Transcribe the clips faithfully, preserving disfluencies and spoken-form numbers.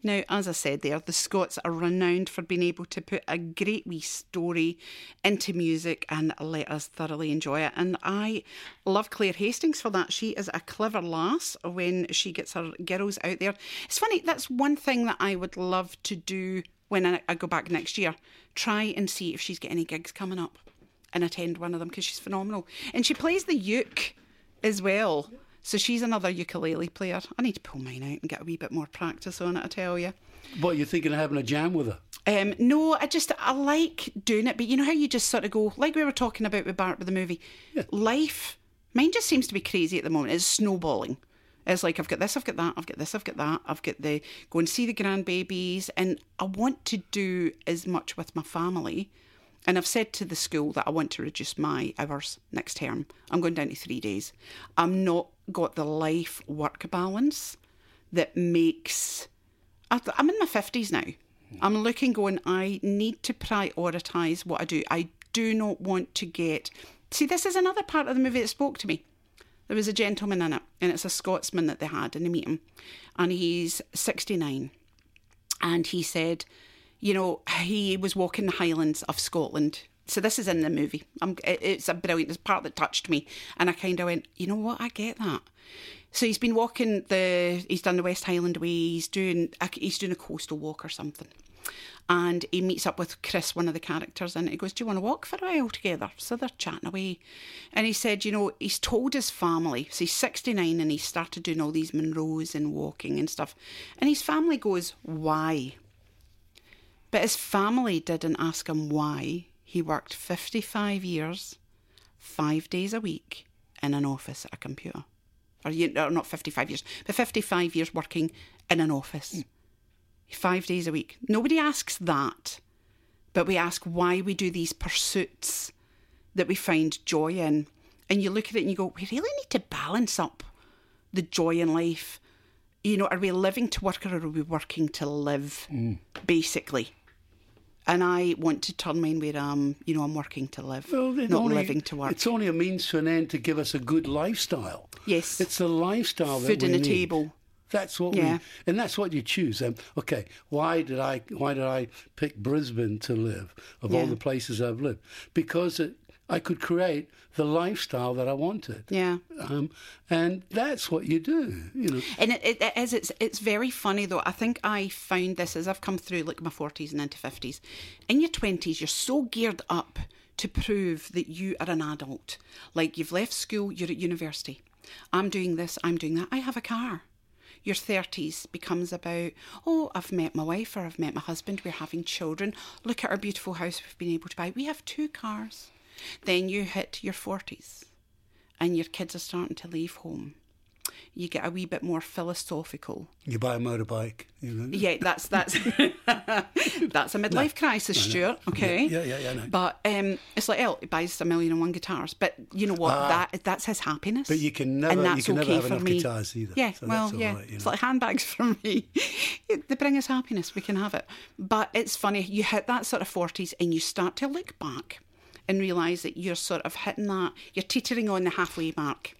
Now, as I said there, the Scots are renowned for being able to put a great wee story into music and let us thoroughly enjoy it. And I love Claire Hastings for that. She is a clever lass when she gets her girls out there. It's funny, that's one thing that I would love to do when I, I go back next year. Try and see if she's got any gigs coming up and attend one of them, because she's phenomenal. And she plays the uke as well. So she's another ukulele player. I need to pull mine out and get a wee bit more practice on it, I tell you. What, you're thinking of having a jam with her? Um, no, I just, I like doing it. But you know how you just sort of go, like we were talking about with Bart with the movie, yeah. Life, mine just seems to be crazy at the moment. It's snowballing. It's like, I've got this, I've got that, I've got this, I've got that. I've got the, go and see the grandbabies. And I want to do as much with my family. And I've said to the school that I want to reduce my hours next term. I'm going down to three days. I'm not got the life-work balance that makes... I'm in my fifties now. I'm looking going, I need to prioritise what I do. I do not want to get... See, this is another part of the movie that spoke to me. There was a gentleman in it, and it's a Scotsman that they had in the meeting. And he's sixty-nine. And he said... You know, he was walking the Highlands of Scotland. So this is in the movie. I'm, it's a brilliant, it's a part that touched me. And I kind of went, you know what, I get that. So he's been walking the, he's done the West Highland Way, he's doing, he's doing a coastal walk or something. And he meets up with Chris, one of the characters, and he goes, do you want to walk for a while together? So they're chatting away. And he said, you know, he's told his family, so he's sixty-nine and he started doing all these Monroes and walking and stuff. And his family goes, why? But his family didn't ask him why he worked fifty-five years, five days a week in an office at a computer. Or, you, or not fifty-five years, but fifty-five years working in an office. Mm. Five days a week. Nobody asks that, but we ask why we do these pursuits that we find joy in. And you look at it and you go, we really need to balance up the joy in life. You know, are we living to work or are we working to live, mm. basically? And I want to turn mine where I'm, you know, I'm working to live, well, not only, living to work. It's only a means to an end to give us a good lifestyle. Yes. It's the lifestyle Food that we on the need. table. That's what yeah. we, and that's what you choose. Um, okay, why did I why did I pick Brisbane to live of yeah. all the places I've lived? Because it, I could create the lifestyle that I wanted. Yeah. Um, and that's what you do, you know. And it, it, it is, it's, it's very funny though. I think I found this as I've come through like my forties and into fifties. In your twenties, you're so geared up to prove that you are an adult. Like you've left school, you're at university. I'm doing this, I'm doing that. I have a car. Your thirties becomes about, oh, I've met my wife or I've met my husband, we're having children. Look at our beautiful house we've been able to buy. We have two cars. Then you hit your forties and your kids are starting to leave home. You get a wee bit more philosophical. You buy a motorbike. You know? Yeah, that's that's that's a midlife no, crisis, Stuart. Okay. Yeah, yeah, yeah. No. But um, it's like, oh, he buys a million and one guitars. But you know what? Ah, that that's his happiness. But you can never, and that's you can okay never have for enough me. guitars either. Yeah, so well, that's yeah. right, you know. It's like handbags for me. They bring us happiness. We can have it. But it's funny. You hit that sort of forties and you start to look back and realise that you're sort of hitting that. You're teetering on the halfway mark.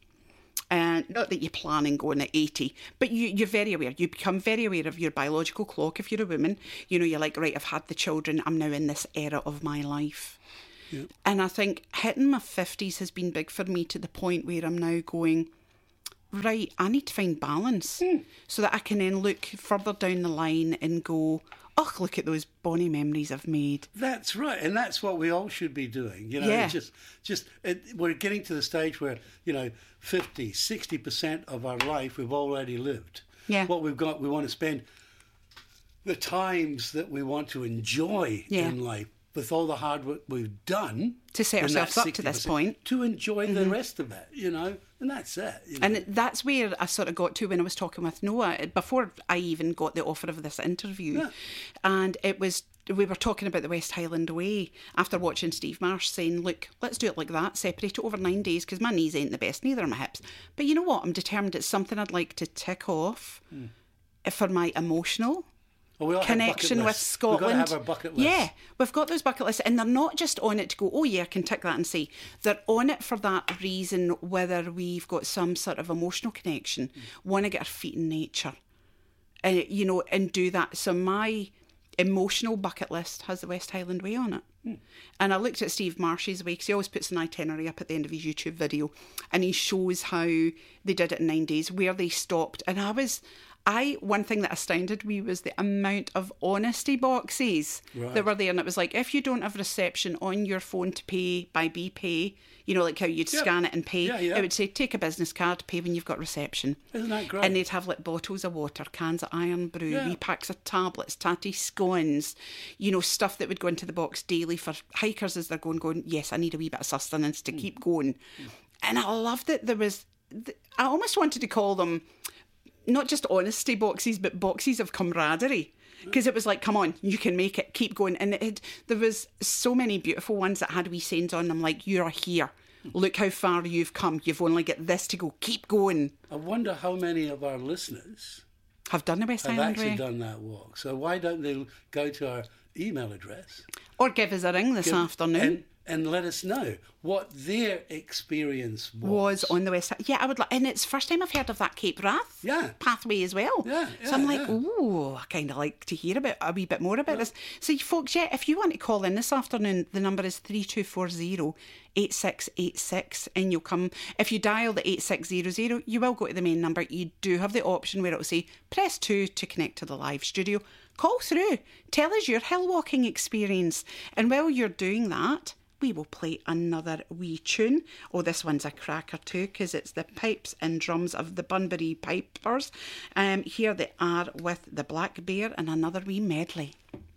And uh, not that you're planning going at eighty, but you, you're very aware. You become very aware of your biological clock if you're a woman. You know, you're like, right, I've had the children. I'm now in this era of my life. Yep. And I think hitting my fifties has been big for me to the point where I'm now going, right, I need to find balance mm. so that I can then look further down the line and go, oh, look at those bonny memories I've made. That's right, and that's what we all should be doing. You know, yeah. just, just it, we're getting to the stage where, you know, fifty, sixty percent of our life we've already lived. Yeah. What we've got, we want to spend the times that we want to enjoy yeah. in life with all the hard work we've done to set ourselves up to this point, to enjoy mm-hmm. the rest of it, you know, and that's it. You know? And that's where I sort of got to when I was talking with Noah before I even got the offer of this interview, yeah. and it was we were talking about the West Highland Way after watching Steve Marsh saying, "Look, let's do it like that, separate it over nine days because my knees ain't the best, neither are my hips. But you know what? I'm determined it's something I'd like to tick off mm. for my emotional." Well, we connection with Scotland. We've got to have our bucket list. Yeah, we've got those bucket lists, and they're not just on it to go, oh yeah, I can tick that and say. They're on it for that reason, whether we've got some sort of emotional connection, mm. want to get our feet in nature, uh, you know, and do that. So my emotional bucket list has the West Highland Way on it. Hmm. And I looked at Steve Marsh's way, because he always puts an itinerary up at the end of his YouTube video, and he shows how they did it in nine days, where they stopped. And I was... I one thing that astounded me was the amount of honesty boxes right. that were there, and it was like, if you don't have reception on your phone to pay by BPay, you know, like how you'd yeah. scan it and pay, yeah, yeah. it would say take a business card, pay when you've got reception. Isn't that great? And they'd have like bottles of water, cans of Iron Brew, yeah. wee packs of tablets, tatty scones, you know, stuff that would go into the box daily for hikers as they're going, going, yes, I need a wee bit of sustenance to mm. keep going. Mm. And I loved that there was, I almost wanted to call them not just honesty boxes, but boxes of camaraderie. Because it was like, come on, you can make it, keep going. And it had, there was so many beautiful ones that had wee sayings on them, like, you're here. Look how far you've come. You've only got this to go. Keep going. I wonder how many of our listeners have done the West have Highland actually Way. done that walk. So why don't they go to our email address? Or give us a ring this give, afternoon. And, and let us know what their experience was. Was on the West Highland. Yeah, I would like, and it's first time I've heard of that Cape Wrath yeah. pathway as well. Yeah, yeah, so I'm like, yeah. ooh, I kind of like to hear about a wee bit more about yeah. this. So, folks, yeah, if you want to call in this afternoon, the number is three two four zero, eight six eight six, and you'll come. If you dial the eight six zero zero, you will go to the main number. You do have the option where it'll say press two to connect to the live studio. Call through. Tell us your hill walking experience. And while you're doing that, we will play another wee tune. Oh, this one's a cracker too, because it's the pipes and drums of the Bunbury Pipers. Um, here they are with the Black Bear and another wee medley.